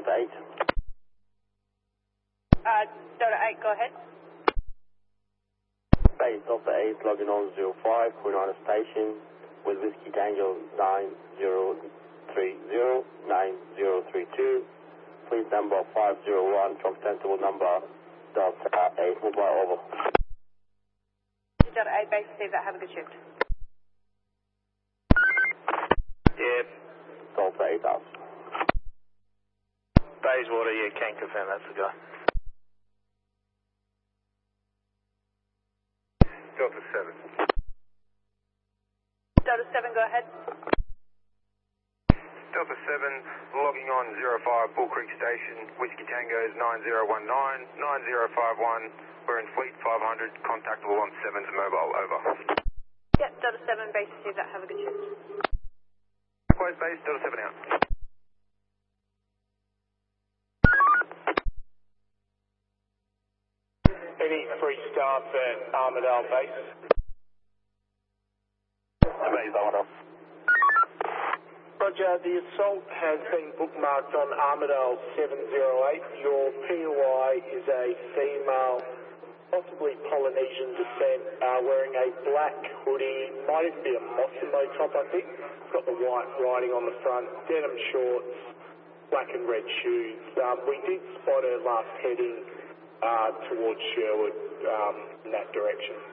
Delta 8. Delta 8, go ahead. Base Delta 8, logging on 05, Kwinana Station with Whiskey Tango 9032. Please number 501, truck sensible number Delta 8, mobile over. Delta 8, base receive that, have a good shift. Yeah, Delta 8 out. Bayswater, yeah, can confirm that's the guy. Delta 7. Delta 7, go ahead. Delta 7, logging on 05, Bull Creek Station, Whiskey Tango's 9019, 9051. We're in Fleet 500, contactable on 7's mobile, over. Yep, Delta 7, base receive that, have a good shift. Close base, Delta 7 out. Any free starts at Armidale base? Base Armidale. Roger, the assault has been bookmarked on Armidale 708. Your POI is a female, possibly Polynesian descent, wearing a black hoodie, might even be a Mossimo top, I think. It's got the white writing on the front, denim shorts, black and red shoes. We did spot her last heading towards Sherwood in that direction.